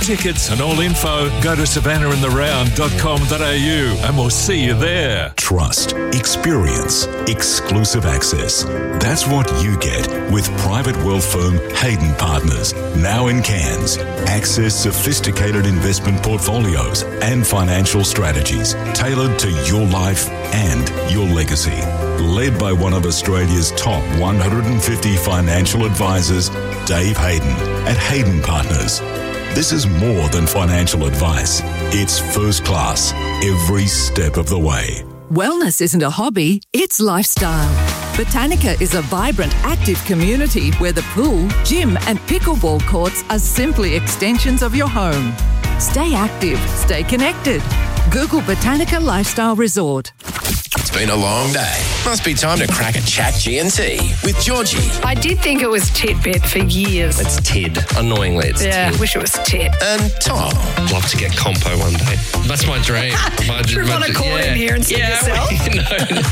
tickets and all info, go to savannahandtheround.com.au and we'll see you there. Trust, experience, exclusive access. That's what you get with private wealth firm Hayden Partners. Now in Cairns. Access sophisticated investment portfolios and financial strategies tailored to your life and your legacy. Led by one of Australia's top 150 financial advisors, Dave Hayden at Hayden Partners. This is more than financial advice. It's first class every step of the way. Wellness isn't a hobby, it's lifestyle. Botanica is a vibrant, active community where the pool, gym and pickleball courts are simply extensions of your home. Stay active, stay connected. Google Botanica Lifestyle Resort. It's been a long day. Must be time to crack a chat GNT with Georgie. I did think it was Titbit for years. It's Tid. Annoyingly, it's Tid. Wish it was Tit. And Tom. I'd love to get compo one day. That's my dream. You want to call in here and see yourself? No.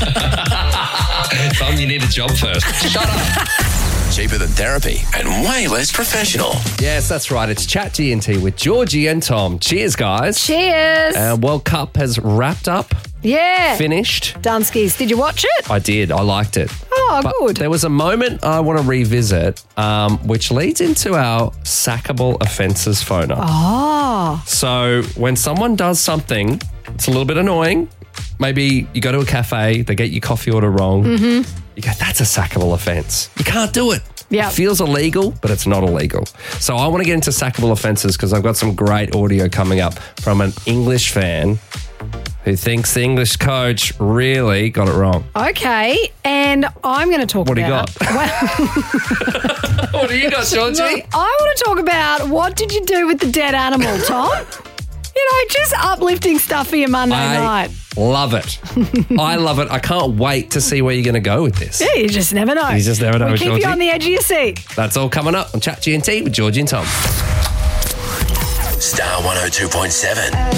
Tom, you need a job first. Shut up. Cheaper than therapy and way less professional. Yes, that's right. It's Chat GNT with Georgie and Tom. Cheers, guys. Cheers. World Cup has wrapped up. Yeah. Finished. Dunskies. Did you watch it? I did. I liked it. Oh, but good. There was a moment I want to revisit, which leads into our sackable offences phone up. Oh. So when someone does something, it's a little bit annoying. Maybe you go to a cafe, they get your coffee order wrong. Mm-hmm. You go, that's a sackable offence. You can't do it. Yeah. It feels illegal, but it's not illegal. So I want to get into sackable offences because I've got some great audio coming up from an English fan who thinks the English coach really got it wrong. Okay, and I'm going to talk What do you about... got? What do you got, Georgie? Look, I want to talk about what did you do with the dead animal, Tom? Just uplifting stuff for your Monday night. Love it. I love it. I can't wait to see where you're going to go with this. Yeah, you just never know. You just never know, We'll keep Georgie. you on the edge of your seat. That's all coming up on Chat GNT with Georgie and Tom. Star 102.7.